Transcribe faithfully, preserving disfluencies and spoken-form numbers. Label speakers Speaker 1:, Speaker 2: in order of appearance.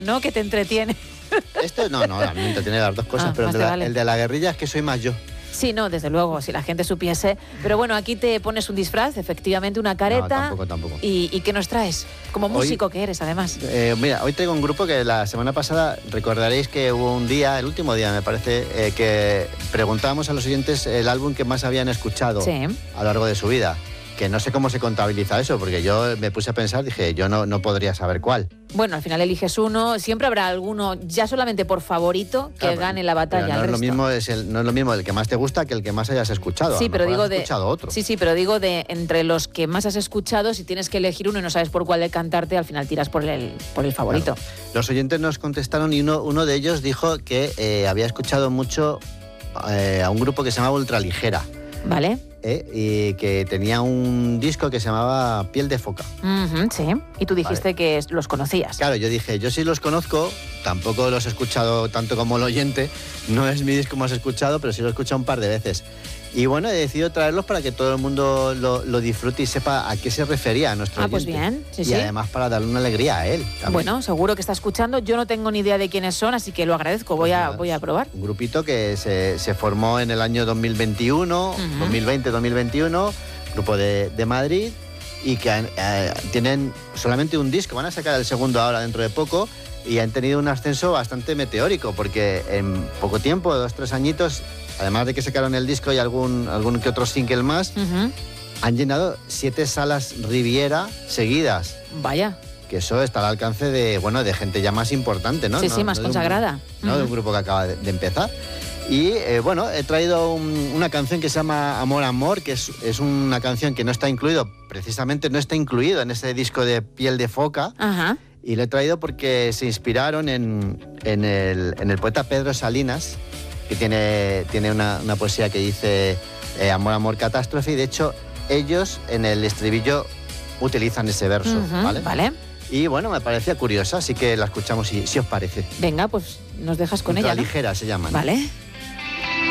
Speaker 1: ¿no? Que te entretiene.
Speaker 2: Esto no, no, a mí me entretiene las dos cosas,
Speaker 1: Ah,
Speaker 2: pero el
Speaker 1: más
Speaker 2: de,
Speaker 1: te
Speaker 2: la,
Speaker 1: vale.
Speaker 2: el de la guerrilla es que soy más yo.
Speaker 1: Sí, no, desde luego, si la gente supiese. Pero bueno, aquí te pones un disfraz, efectivamente, una
Speaker 2: No,
Speaker 1: careta.
Speaker 2: tampoco, tampoco.
Speaker 1: Y, ¿Y qué nos traes? Como
Speaker 2: Hoy-
Speaker 1: músico que eres, además.
Speaker 2: Eh, mira, hoy traigo un grupo que la semana pasada recordaréis que hubo un día, el último día me parece, eh, que preguntábamos a los oyentes el álbum que más habían escuchado
Speaker 1: Sí.
Speaker 2: a lo largo de su vida. Que no sé cómo se contabiliza eso, porque yo me puse a pensar, dije, yo no, no podría saber cuál.
Speaker 1: Bueno, al final eliges uno, siempre habrá alguno, ya solamente por favorito, que
Speaker 2: Claro,
Speaker 1: gane la batalla.
Speaker 2: pero no,
Speaker 1: al
Speaker 2: es lo
Speaker 1: resto.
Speaker 2: mismo, es el, no es lo mismo el que más te gusta que el que más hayas escuchado.
Speaker 1: Sí,
Speaker 2: A lo
Speaker 1: pero
Speaker 2: mejor
Speaker 1: digo
Speaker 2: has
Speaker 1: de.
Speaker 2: escuchado otro.
Speaker 1: Sí, sí, pero digo de entre los que más has escuchado, si tienes que elegir uno y no sabes por cuál de cantarte, al final tiras por el, por el favorito.
Speaker 2: Claro. Los oyentes nos contestaron y uno, uno de ellos dijo que eh, había escuchado mucho eh, a un grupo que se llamaba Ultraligera.
Speaker 1: ¿Vale?
Speaker 2: ¿eh? Y que tenía un disco que se llamaba Piel de Foca.
Speaker 1: Ujú, sí. Y tú dijiste que los conocías.
Speaker 2: Claro, yo dije, yo sí los conozco, tampoco los he escuchado tanto como el oyente, no es mi disco más escuchado, pero sí lo he escuchado un par de veces. Y bueno, he decidido traerlos para que todo el mundo lo, lo disfrute y sepa a qué se refería a nuestro
Speaker 1: Ah, pues
Speaker 2: oyente.
Speaker 1: bien, sí,
Speaker 2: y
Speaker 1: sí.
Speaker 2: además para darle una alegría a él también.
Speaker 1: Bueno, seguro que está escuchando. Yo no tengo ni idea de quiénes son, así que lo agradezco. Voy
Speaker 2: Pues
Speaker 1: a,
Speaker 2: nada,
Speaker 1: voy a probar.
Speaker 2: Un grupito que se, se formó en el año dos mil veintiuno,
Speaker 1: Ujú.
Speaker 2: dos mil veinte dos mil veintiuno, grupo de, de Madrid, y que han- eh, tienen solamente un disco, van a sacar el segundo ahora dentro de poco, y han tenido un ascenso bastante meteórico, porque en poco tiempo, dos, tres añitos, además de que sacaron el disco y algún, algún que otro single más,
Speaker 1: Ujú.
Speaker 2: han llenado siete salas Riviera seguidas.
Speaker 1: Vaya.
Speaker 2: Que eso está al alcance de, bueno, de gente ya más importante, ¿no?
Speaker 1: Sí,
Speaker 2: No-
Speaker 1: sí, más
Speaker 2: no de un-
Speaker 1: consagrada.
Speaker 2: ¿no? de un
Speaker 1: Ujú.
Speaker 2: grupo que acaba de, de empezar. Y eh, bueno, he traído un- una canción que se llama Amor, Amor, que es, es una canción que no está incluido, precisamente no está incluido en ese disco de Piel de Foca,
Speaker 1: Ajá.
Speaker 2: y lo he traído porque se inspiraron en, en, el, en el poeta Pedro Salinas, que tiene, tiene una, una poesía que dice eh, Amor, Amor, Catástrofe, y de hecho ellos en el estribillo utilizan ese verso,
Speaker 1: Ujú,
Speaker 2: ¿vale?
Speaker 1: Vale.
Speaker 2: Y bueno, me parecía curiosa, así que la escuchamos si, si os parece.
Speaker 1: Venga, pues nos dejas con ella, ¿no?
Speaker 2: Ligera se llama. ¿no?
Speaker 1: Vale.